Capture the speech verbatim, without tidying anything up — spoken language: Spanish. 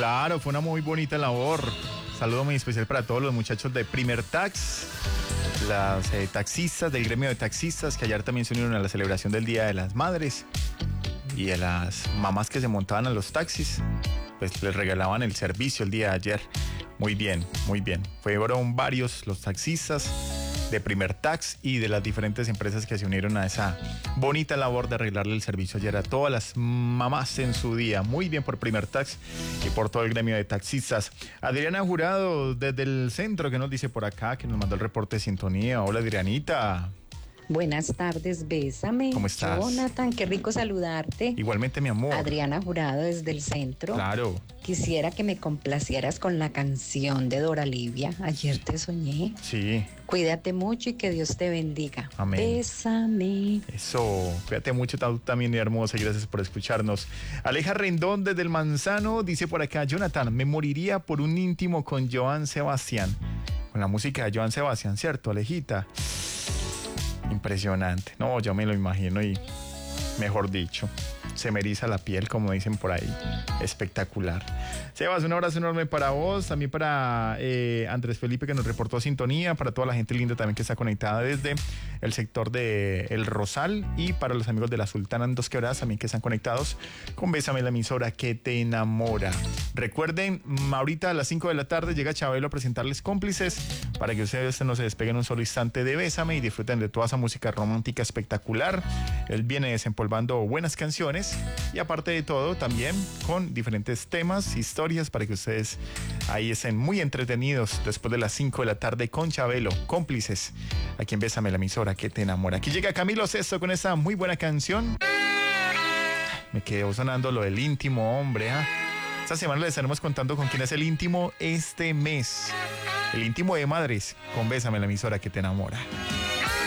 Claro, fue una muy bonita labor. Saludo muy especial para todos los muchachos de Primer Tax, las eh, taxistas del gremio de taxistas que ayer también se unieron a la celebración del Día de las Madres, y a las mamás que se montaban a los taxis, pues les regalaban el servicio el día de ayer. Muy bien, muy bien. Fueron varios los taxistas de Primer Tax y de las diferentes empresas que se unieron a esa bonita labor de arreglarle el servicio ayer a todas las mamás en su día. Muy bien por Primer Tax y por todo el gremio de taxistas. Adriana Jurado desde el centro, que nos dice por acá, que nos mandó el reporte de sintonía. Hola, Adrianita. Buenas tardes, bésame. ¿Cómo estás? Jonathan, qué rico saludarte. Igualmente, mi amor. Adriana Jurado desde el centro. Claro. Quisiera que me complacieras con la canción de Dora Livia. Ayer te soñé. Sí. Cuídate mucho y que Dios te bendiga. Amén. Bésame. Eso, cuídate mucho tú también, hermosa, y gracias por escucharnos. Aleja Rendón desde el Manzano dice por acá: Jonathan, me moriría por un íntimo con Joan Sebastián. Con la música de Joan Sebastián, ¿cierto, Alejita? Impresionante. No, yo me lo imagino y, mejor dicho, se me eriza la piel, como dicen por ahí. Espectacular. Sebas, un abrazo enorme para vos, también para eh, Andrés Felipe, que nos reportó sintonía, para toda la gente linda también que está conectada desde el sector de El Rosal, y para los amigos de la Sultana en Dos Quebradas también que están conectados con Bésame, la emisora que te enamora. Recuerden, ahorita a las cinco de la tarde llega Chabelo a presentarles Cómplices, para que ustedes no se despeguen un solo instante de Bésame y disfruten de toda esa música romántica espectacular. Él viene desempolvando buenas canciones y, aparte de todo, también con diferentes temas, historias, para que ustedes ahí estén muy entretenidos después de las cinco de la tarde con Chabelo. Cómplices, aquí en Bésame, la emisora que te enamora. Aquí llega Camilo Sesto con esa muy buena canción. Me quedó sonando lo del íntimo, hombre, ¿eh? Esta semana les estaremos contando con quién es el íntimo este mes. El íntimo de Madres con Bésame, la emisora que te enamora.